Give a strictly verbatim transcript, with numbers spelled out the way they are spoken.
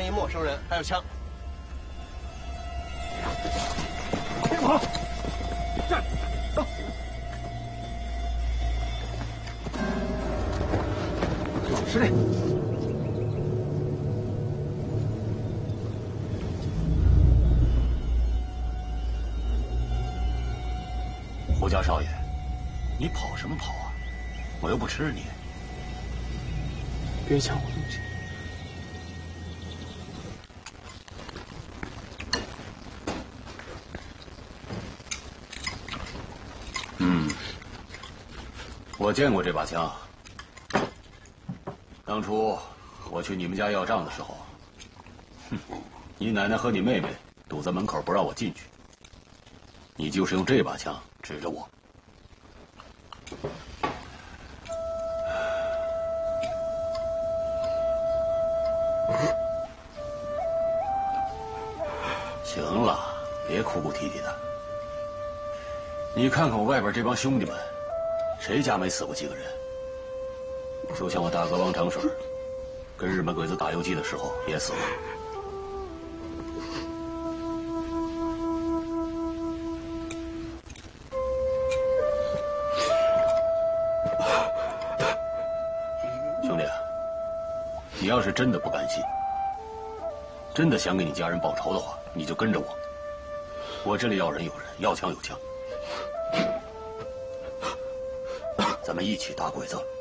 上一陌生人，还有枪。 别跑！站！走！师弟。 胡家少爷，你跑什么跑啊？我又不吃你。 别抢我东西！ 嗯，我见过这把枪。当初我去你们家要账的时候，哼，你奶奶和你妹妹堵在门口不让我进去，你就是用这把枪。 指着我，行了，别哭哭啼啼的。你看看我外边这帮兄弟们，谁家没死过几个人？就像我大哥王长水，跟日本鬼子打游击的时候也死了。 你要是真的不甘心，真的想给你家人报仇的话，你就跟着我。我这里要人有人，要枪有枪，咱们一起打鬼子。